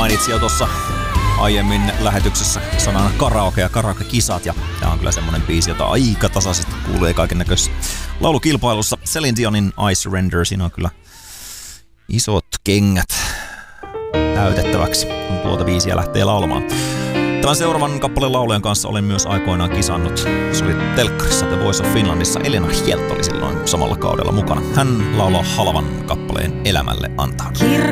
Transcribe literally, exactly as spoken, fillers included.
mainitsi jo tuossa aiemmin lähetyksessä sanan karaoke ja karaoke-kisat, ja tää on kyllä semmonen biisi, jota aika tasaisesti kuulee kaiken näköisessä laulukilpailussa. Celine Dionin I Surrender, siinä on kyllä isot kengät täytettäväksi, kun tuota biisiä lähtee laulamaan. Tämän seuraavan kappaleen laulajan kanssa olen myös aikoinaan kisannut. Se oli telkkarissa The Voice of Finlandissa. Elena Hjelt oli silloin samalla kaudella mukana. Hän laulaa halvan kappaleen Elämälle antaa.